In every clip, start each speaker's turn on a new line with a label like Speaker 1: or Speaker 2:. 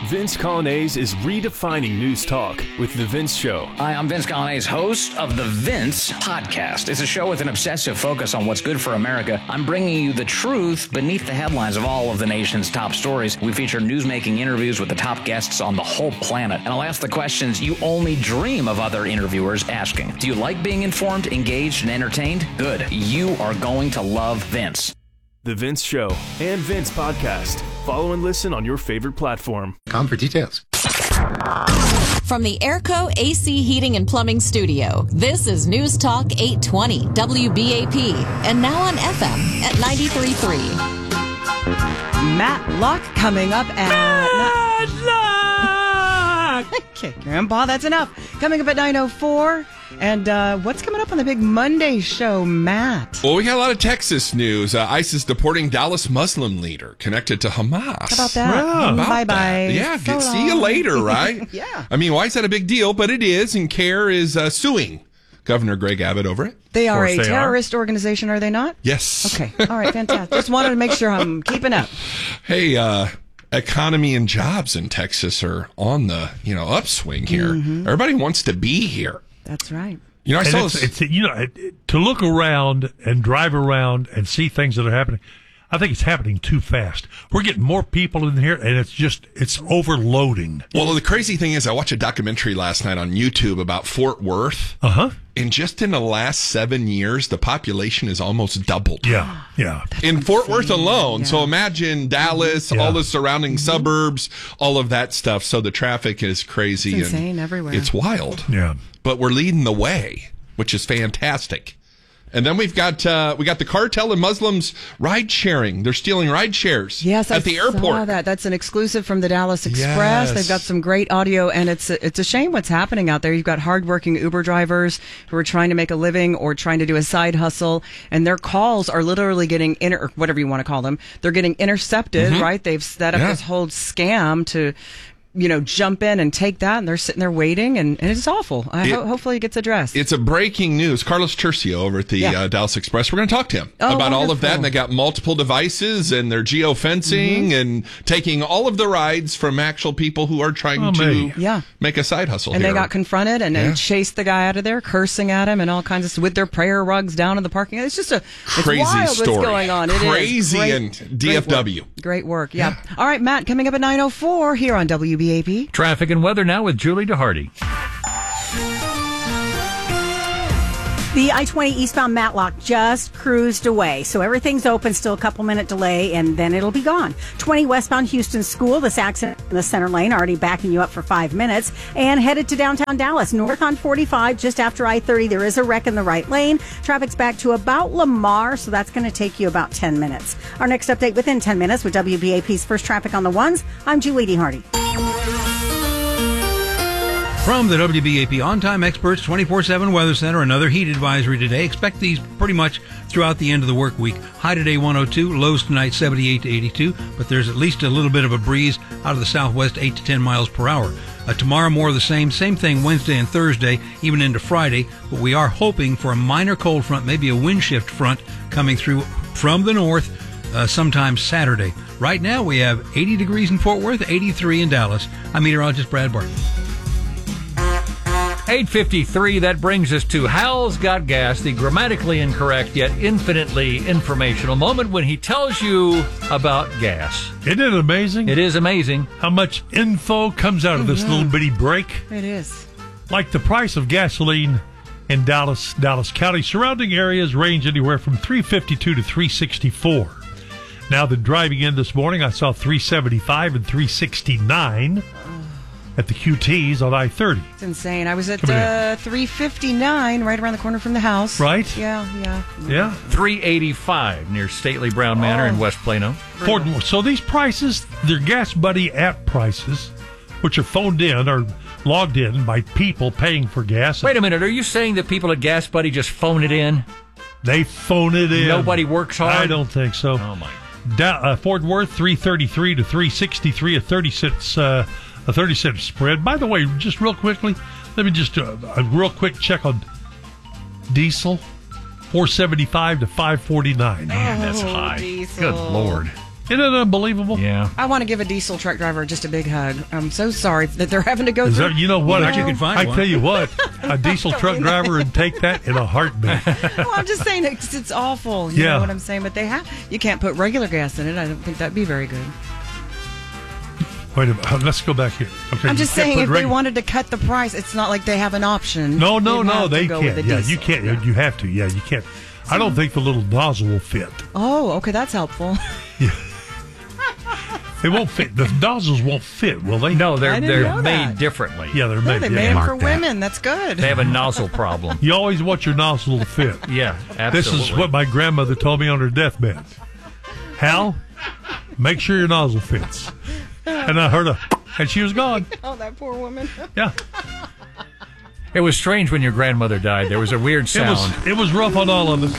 Speaker 1: Vince Colonnese is redefining news talk with The Vince Show.
Speaker 2: Hi, I'm Vince Colonnese, host of The Vince Podcast. It's a show with an obsessive focus on what's good for America. I'm bringing you the truth beneath the headlines of all of the nation's top stories. We feature newsmaking interviews with the top guests on the whole planet. And I'll ask the questions you only dream of other interviewers asking. Do you like being informed, engaged, and entertained? Good. You are going to love Vince.
Speaker 1: The Vince Show and Vince Podcast. Follow and listen on your favorite platform.
Speaker 3: Com for details.
Speaker 4: From the Airco AC Heating and Plumbing Studio, this is News Talk 820 WBAP, and now on FM at 93.3.
Speaker 5: Matt Locke coming up at...
Speaker 6: Matt Locke!
Speaker 5: Okay, Grandpa, that's enough. Coming up at 9:04. And what's coming up on the big Monday show, Matt?
Speaker 7: Well, we got a lot of Texas news. ISIS deporting Dallas Muslim leader connected to Hamas.
Speaker 5: How about that? Bye-bye.
Speaker 7: Yeah,
Speaker 5: So
Speaker 7: see you later, right?
Speaker 5: Yeah.
Speaker 7: I mean, why is that a big deal? But it is, and CARE is suing Governor Greg Abbott over it.
Speaker 5: They are a terrorist organization, are they not?
Speaker 7: Yes.
Speaker 5: Okay. All right, fantastic. Just wanted to make sure I'm keeping up.
Speaker 7: Hey, economy and jobs in Texas are on the, upswing here. Mm-hmm. Everybody wants to be here.
Speaker 5: That's right.
Speaker 7: I
Speaker 6: and
Speaker 7: saw
Speaker 6: it's to look around and drive around and see things that are happening. I think it's happening too fast. We're getting more people in here, and it's overloading.
Speaker 7: Well, the crazy thing is I watched a documentary last night on YouTube about Fort Worth.
Speaker 6: Uh-huh.
Speaker 7: And just in the last 7 years, the population has almost doubled.
Speaker 6: Yeah.
Speaker 7: In Fort Worth alone. Yeah. So imagine Dallas, all the surrounding suburbs, all of that stuff. So the traffic is crazy.
Speaker 5: It's insane everywhere.
Speaker 7: It's wild.
Speaker 6: Yeah.
Speaker 7: But we're leading the way, which is fantastic. And then we got the cartel and Muslims ride sharing. They're stealing ride shares at the airport.
Speaker 5: Saw that. That's an exclusive from the Dallas Express.
Speaker 7: Yes.
Speaker 5: They've got some great audio, and it's a shame what's happening out there. You've got hardworking Uber drivers who are trying to make a living or trying to do a side hustle, and their calls are literally getting or whatever you want to call them. They're getting intercepted, right? They've set up this whole scam to jump in and take that, and they're sitting there waiting, and it's awful. Hopefully it gets addressed.
Speaker 7: It's a breaking news. Carlos Tercio over at the Dallas Express. We're going to talk to him about all of that, and they got multiple devices, and they're geofencing and taking all of the rides from actual people who are trying to make a side hustle
Speaker 5: and
Speaker 7: here.
Speaker 5: They got confronted and chased the guy out of there, cursing at him and all kinds of with their prayer rugs down in the parking lot. It's just
Speaker 7: crazy
Speaker 5: it's wild
Speaker 7: story.
Speaker 5: What's going on. It
Speaker 7: crazy
Speaker 5: is.
Speaker 7: And DFW.
Speaker 5: Great work. Yeah. All right, Matt, coming up at 9:04 here on WBAP.
Speaker 8: Traffic and weather now with Julie DeHardy.
Speaker 9: The I-20 eastbound Matlock just cruised away, so everything's open, still a couple-minute delay, and then it'll be gone. 20 westbound Houston School, this accident in the center lane, already backing you up for 5 minutes, and headed to downtown Dallas. North on 45, just after I-30, there is a wreck in the right lane. Traffic's back to about Lamar, so that's going to take you about 10 minutes. Our next update within 10 minutes with WBAP's First Traffic on the Ones. I'm Julie DeHardy.
Speaker 10: From the WBAP On-Time Experts 24/7 Weather Center, another heat advisory today. Expect these pretty much throughout the end of the work week. High today 102, lows tonight 78 to 82, but there's at least a little bit of a breeze out of the southwest, 8 to 10 miles per hour. Tomorrow more of the same thing Wednesday and Thursday, even into Friday, but we are hoping for a minor cold front, maybe a wind shift front coming through from the north sometime Saturday. Right now we have 80 degrees in Fort Worth, 83 in Dallas. I'm meteorologist Brad Barton.
Speaker 8: 8:53, that brings us to Hal's Got Gas, the grammatically incorrect yet infinitely informational moment when he tells you about gas.
Speaker 6: Isn't it amazing?
Speaker 8: It is amazing.
Speaker 6: How much info comes out of this little bitty break.
Speaker 5: It is.
Speaker 6: Like the price of gasoline in Dallas County. Surrounding areas range anywhere from $3.52 to $3.64. Now, the driving in this morning, I saw $3.75 and $3.69. At the QTs on I-30.
Speaker 5: It's insane. I was at $3.59 right around the corner from the house.
Speaker 6: Right?
Speaker 5: Yeah.
Speaker 8: $3.85 near Stately Brown Manor in West Plano.
Speaker 6: So these prices, they're Gas Buddy app prices, which are phoned in or logged in by people paying for gas.
Speaker 8: Wait a minute. Are you saying that people at Gas Buddy just phone it in?
Speaker 6: They phone it in.
Speaker 8: Nobody works hard?
Speaker 6: I don't think so.
Speaker 8: Oh, my.
Speaker 6: Fort Worth, $3.33 to $3.63, a 30-cent spread. By the way, just real quickly, let me just a real quick check on diesel. $4.75 to $5.49.
Speaker 8: Man, that's high.
Speaker 5: Diesel.
Speaker 8: Good Lord.
Speaker 6: Isn't it unbelievable?
Speaker 8: Yeah.
Speaker 5: I want to give a diesel truck driver just a big hug. I'm so sorry that they're having to go through.
Speaker 6: You know what?
Speaker 10: You can find
Speaker 6: I
Speaker 10: one.
Speaker 6: tell you what, a diesel truck driver would take that in a heartbeat.
Speaker 5: Well, I'm just saying it's awful. You know what I'm saying? But you can't put regular gas in it. I don't think that'd be very good.
Speaker 6: Wait a minute. Let's go back here. Okay.
Speaker 5: I'm just saying, if they wanted to cut the price, it's not like they have an option.
Speaker 6: No,
Speaker 5: They'd
Speaker 6: they
Speaker 5: have to go
Speaker 6: can't.
Speaker 5: with a
Speaker 6: Yeah,
Speaker 5: diesel.
Speaker 6: you can't. You have to. Yeah, you can't. I don't think the little nozzle will fit.
Speaker 5: Oh, okay, that's helpful.
Speaker 6: It won't fit. The nozzles won't fit, will they?
Speaker 8: No,
Speaker 5: I
Speaker 8: they're
Speaker 5: didn't know
Speaker 8: made
Speaker 5: that.
Speaker 8: differently.
Speaker 6: Yeah, they're made.
Speaker 5: They made them for women. That's good.
Speaker 8: They have a nozzle problem.
Speaker 6: You always want your nozzle to fit.
Speaker 8: Yeah, absolutely.
Speaker 6: This is what my grandmother told me on her deathbed. Hal, make sure your nozzle fits. And I heard and she was gone.
Speaker 5: Oh, that poor woman.
Speaker 6: Yeah.
Speaker 8: It was strange when your grandmother died. There was a weird sound.
Speaker 6: It was rough on all of us.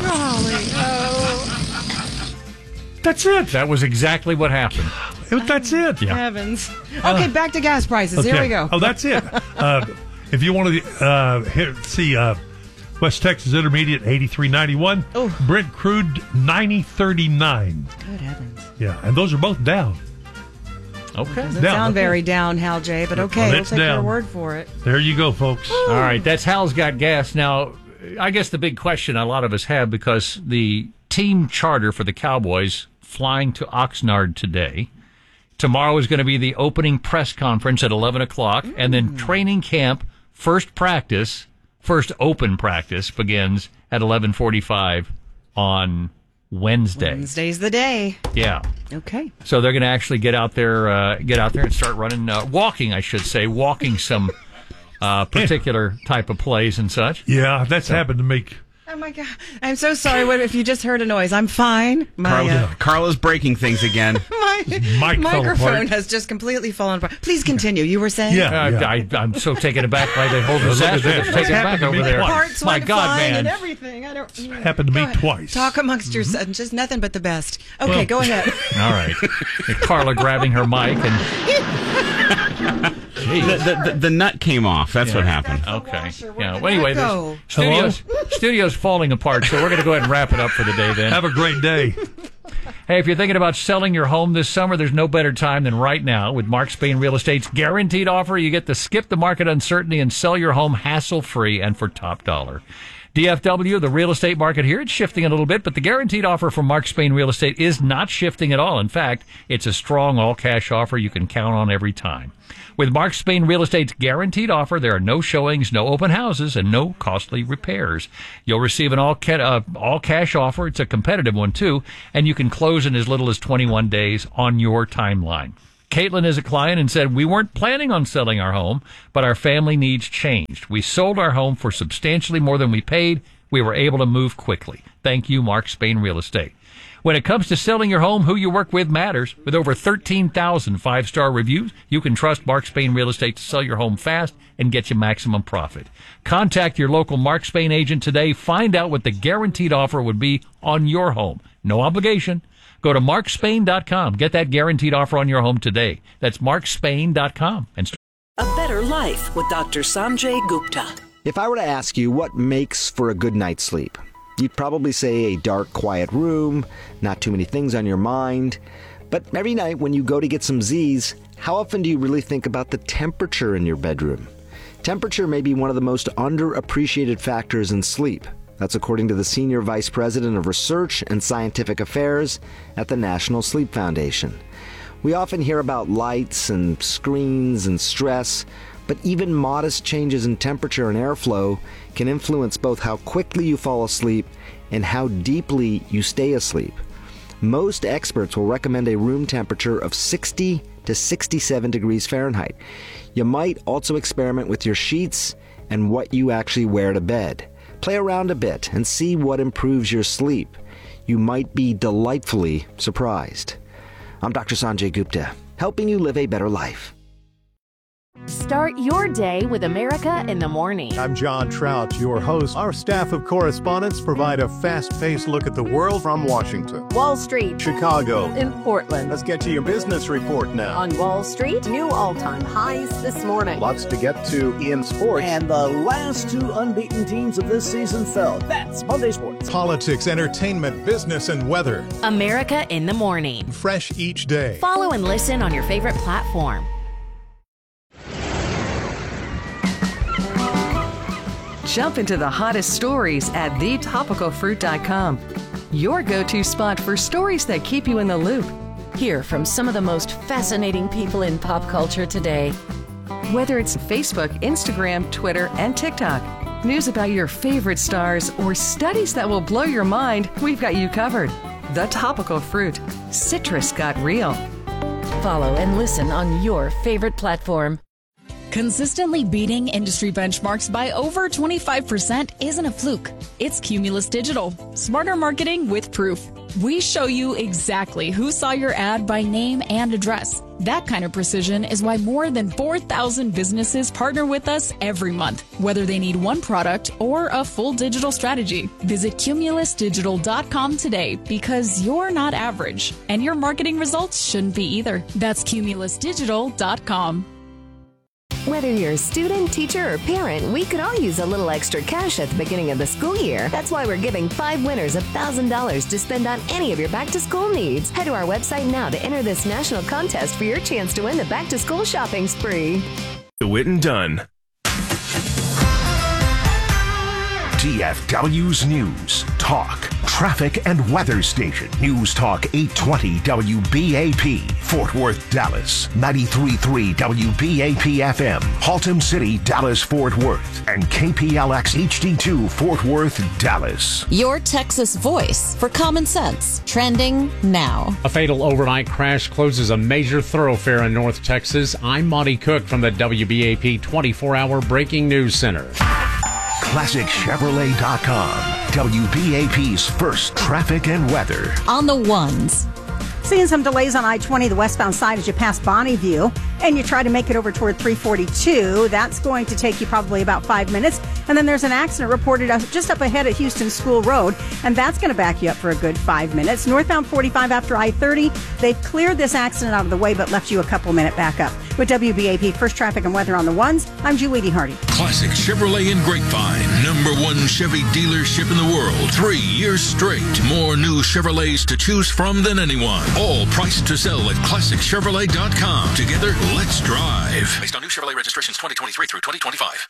Speaker 6: That's it.
Speaker 8: That was exactly what happened.
Speaker 6: That's it.
Speaker 8: Yeah.
Speaker 5: Heavens. Okay, back to gas prices. Here we go.
Speaker 6: Oh, that's it. If you want to see West Texas Intermediate 83.91, Brent crude 90.39.
Speaker 5: Good heavens.
Speaker 6: Yeah, and those are both down.
Speaker 8: Okay.
Speaker 5: Doesn't sound very down, Hal J, but okay, we'll take your word for it.
Speaker 6: There you go, folks.
Speaker 8: All right, that's Hal's Got Gas. Now, I guess the big question a lot of us have, because the team charter for the Cowboys flying to Oxnard today. Tomorrow is going to be the opening press conference at 11 o'clock, and then training camp, first open practice begins at 11:45 on Wednesday.
Speaker 5: Wednesday's the day.
Speaker 8: Yeah.
Speaker 5: Okay.
Speaker 8: So they're going to actually get out there and start running, walking some particular type of plays and such.
Speaker 6: Yeah, that's happened to me.
Speaker 5: Oh, my God. I'm so sorry if you just heard a noise. I'm fine.
Speaker 3: Carla's breaking things again.
Speaker 5: My microphone has just completely fallen apart. Please continue. You were saying?
Speaker 8: I'm so taken aback by the whole disaster that's taken back over there.
Speaker 5: Parts
Speaker 8: My
Speaker 5: went
Speaker 8: God,
Speaker 5: flying
Speaker 8: man.
Speaker 5: and everything. I don't.
Speaker 6: Happened to me twice.
Speaker 5: Talk amongst yourselves. Just nothing but the best. Okay, go ahead.
Speaker 8: All right. Carla grabbing her mic and...
Speaker 3: The nut came off. That's what happened.
Speaker 8: Okay. Yeah. Well, anyway, studio's falling apart, so we're going to go ahead and wrap it up for the day then.
Speaker 6: Have a great day.
Speaker 8: Hey, if you're thinking about selling your home this summer, there's no better time than right now. With Mark Spain Real Estate's guaranteed offer, you get to skip the market uncertainty and sell your home hassle-free and for top dollar. DFW, the real estate market here, it's shifting a little bit, but the guaranteed offer from Mark Spain Real Estate is not shifting at all. In fact, it's a strong all-cash offer you can count on every time. With Mark Spain Real Estate's guaranteed offer, there are no showings, no open houses, and no costly repairs. You'll receive an all-cash offer. It's a competitive one, too, and you can close in as little as 21 days on your timeline. Caitlin is a client and said, "We weren't planning on selling our home, but our family needs changed. We sold our home for substantially more than we paid. We were able to move quickly. Thank you, Mark Spain Real Estate." When it comes to selling your home, who you work with matters. With over 13,000 five-star reviews, you can trust Mark Spain Real Estate to sell your home fast and get you maximum profit. Contact your local Mark Spain agent today. Find out what the guaranteed offer would be on your home. No obligation. Go to markspain.com. Get that guaranteed offer on your home today. That's markspain.com.
Speaker 11: A Better Life with Dr. Sanjay Gupta.
Speaker 12: If I were to ask you what makes for a good night's sleep, you'd probably say a dark, quiet room, not too many things on your mind. But every night when you go to get some Z's, how often do you really think about the temperature in your bedroom? Temperature may be one of the most underappreciated factors in sleep. That's according to the Senior Vice President of Research and Scientific Affairs at the National Sleep Foundation. We often hear about lights and screens and stress, but even modest changes in temperature and airflow can influence both how quickly you fall asleep and how deeply you stay asleep. Most experts will recommend a room temperature of 60 to 67 degrees Fahrenheit. You might also experiment with your sheets and what you actually wear to bed. Play around a bit and see what improves your sleep. You might be delightfully surprised. I'm Dr. Sanjay Gupta, helping you live a better life.
Speaker 13: Start your day with America in the Morning.
Speaker 14: I'm John Trout, your host. Our staff of correspondents provide a fast-paced look at the world from Washington,
Speaker 13: Wall Street,
Speaker 14: Chicago,
Speaker 13: in Portland.
Speaker 14: Let's get to your business report now.
Speaker 13: On Wall Street, new all-time highs this morning.
Speaker 14: Lots to get to in sports.
Speaker 15: And the last two unbeaten teams of this season fell. That's Monday Sports.
Speaker 14: Politics, entertainment, business, and weather.
Speaker 13: America in the Morning.
Speaker 14: Fresh each day.
Speaker 13: Follow and listen on your favorite platform.
Speaker 16: Jump into the hottest stories at thetopicalfruit.com. Your go-to spot for stories that keep you in the loop.
Speaker 13: Hear from some of the most fascinating people in pop culture today.
Speaker 16: Whether it's Facebook, Instagram, Twitter, and TikTok, news about your favorite stars, or studies that will blow your mind, we've got you covered. The Topical Fruit. Citrus got real.
Speaker 13: Follow and listen on your favorite platform.
Speaker 17: Consistently beating industry benchmarks by over 25% isn't a fluke. It's Cumulus Digital. Smarter marketing with proof. We show you exactly who saw your ad by name and address. That kind of precision is why more than 4,000 businesses partner with us every month, whether they need one product or a full digital strategy. Visit cumulusdigital.com today because you're not average, and your marketing results shouldn't be either. That's cumulusdigital.com.
Speaker 18: Whether you're a student, teacher, or parent, we could all use a little extra cash at the beginning of the school year. That's why we're giving 5 winners $1,000 to spend on any of your back-to-school needs. Head to our website now to enter this national contest for your chance to win the back-to-school shopping spree.
Speaker 1: DeWitt and Dunn.
Speaker 19: DFW's News, Talk, Traffic, and Weather Station. News Talk 820 WBAP, Fort Worth, Dallas. 93.3 WBAP FM, Haltom City, Dallas, Fort Worth. And KPLX HD2, Fort Worth, Dallas.
Speaker 4: Your Texas voice for common sense. Trending now.
Speaker 20: A fatal overnight crash closes a major thoroughfare in North Texas. I'm Monty Cook from the WBAP 24-hour Breaking News Center.
Speaker 19: ClassicChevrolet.com, WBAP's first traffic and weather.
Speaker 4: On the ones.
Speaker 9: Seeing some delays on I-20, the westbound side as you pass Bonneview, and you try to make it over toward 342. That's going to take you probably about 5 minutes. And then there's an accident reported just up ahead at Houston School Road, and that's going to back you up for a good 5 minutes. Northbound 45 after I-30, they've cleared this accident out of the way, but left you a couple-minute backup. With WBAP First Traffic and Weather on the ones, I'm Julie Hardy.
Speaker 21: Classic Chevrolet in Grapevine, #1 Chevy dealership in the world. 3 years straight. More new Chevrolets to choose from than anyone. All priced to sell at ClassicChevrolet.com. Together, let's drive. Based on new Chevrolet registrations 2023 through 2025.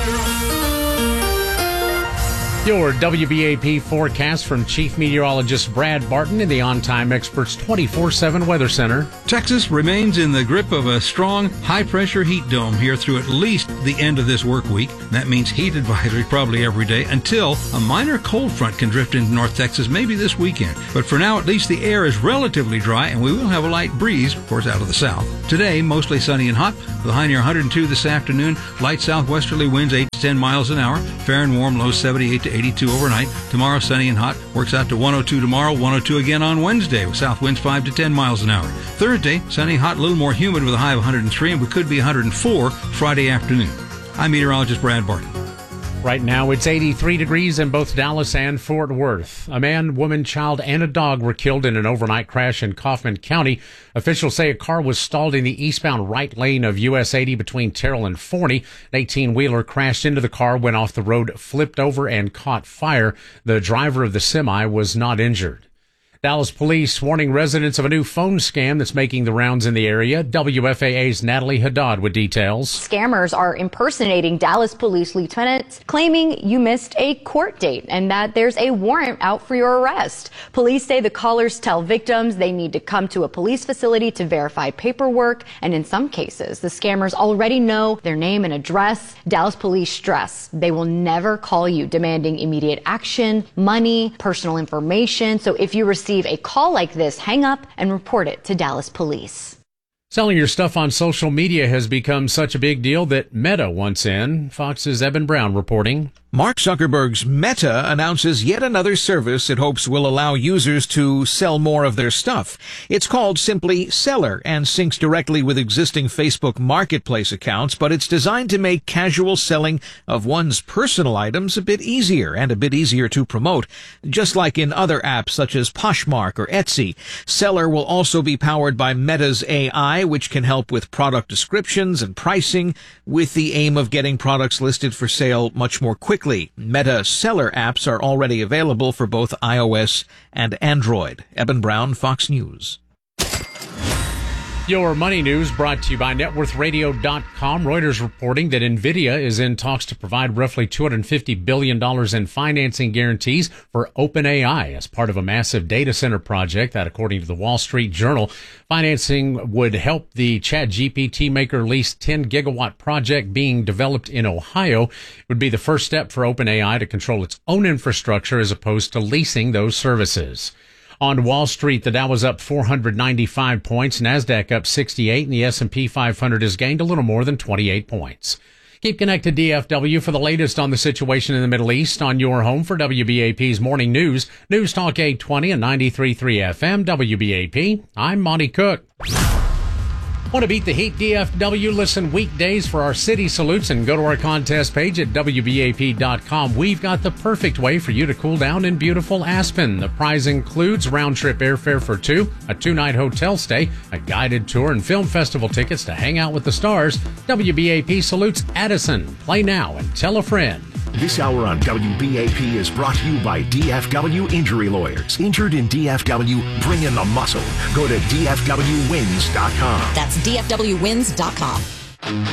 Speaker 20: Your WBAP forecast from Chief Meteorologist Brad Barton in the On Time Experts 24/7 Weather Center.
Speaker 10: Texas remains in the grip of a strong, high-pressure heat dome here through at least the end of this work week. That means heat advisory probably every day until a minor cold front can drift into North Texas, maybe this weekend. But for now, at least the air is relatively dry, and we will have a light breeze, of course, out of the south. Today, mostly sunny and hot, with a high near 102 this afternoon. Light southwesterly winds 8 to 10 miles an hour. Fair and warm, lows 78 to 82 overnight. Tomorrow, sunny and hot, works out to 102 tomorrow, 102 again on Wednesday, with south winds 5 to 10 miles an hour. Thursday, sunny, hot, a little more humid with a high of 103, and we could be 104 Friday afternoon. I'm meteorologist Brad Barton.
Speaker 20: Right now, it's 83 degrees in both Dallas and Fort Worth. A man, woman, child, and a dog were killed in an overnight crash in Kaufman County. Officials say a car was stalled in the eastbound right lane of US 80 between Terrell and Forney. An 18-wheeler crashed into the car, went off the road, flipped over, and caught fire. The driver of the semi was not injured. Dallas police warning residents of a new phone scam that's making the rounds in the area. WFAA's Natalie Haddad with details.
Speaker 22: Scammers are impersonating Dallas police lieutenants, claiming you missed a court date and that there's a warrant out for your arrest. Police say the callers tell victims they need to come to a police facility to verify paperwork, and in some cases, the scammers already know their name and address. Dallas police stress they will never call you demanding immediate action, money, personal information. So if you receive a call like this, hang up and report it to Dallas police.
Speaker 20: Selling your stuff on social media has become such a big deal that Meta wants in. Fox's Eben Brown reporting.
Speaker 2: Mark Zuckerberg's Meta announces yet another service it hopes will allow users to sell more of their stuff. It's called simply Seller and syncs directly with existing Facebook Marketplace accounts, but it's designed to make casual selling of one's personal items a bit easier and a bit easier to promote. Just like in other apps such as Poshmark or Etsy, Seller will also be powered by Meta's AI, which can help with product descriptions and pricing, with the aim of getting products listed for sale much more quickly. Meta Seller apps are already available for both iOS and Android. Eben Brown, Fox News.
Speaker 20: Your money news brought to you by NetWorthRadio.com. Reuters reporting that NVIDIA is in talks to provide roughly $250 billion in financing guarantees for OpenAI as part of a massive data center project. That, according to the Wall Street Journal, financing would help the ChatGPT maker lease 10-gigawatt project being developed in Ohio. It would be the first step for OpenAI to control its own infrastructure as opposed to leasing those services. On Wall Street, the Dow was up 495 points, NASDAQ up 68, and the S&P 500 has gained a little more than 28 points. Keep connected to DFW for the latest on the situation in the Middle East on your home for WBAP's Morning News. News Talk 820 and 93.3 FM, WBAP. I'm Monty Cook. Want to beat the heat, DFW? Listen weekdays for our city salutes and go to our contest page at WBAP.com. We've got the perfect way for you to cool down in beautiful Aspen. The prize includes round-trip airfare for two, a two-night hotel stay, a guided tour, and film festival tickets to hang out with the stars. WBAP salutes Addison. Play now and tell a friend.
Speaker 19: This hour on WBAP is brought to you by DFW Injury Lawyers. Injured in DFW, bring in the muscle. Go to DFWwins.com.
Speaker 4: That's DFWwins.com.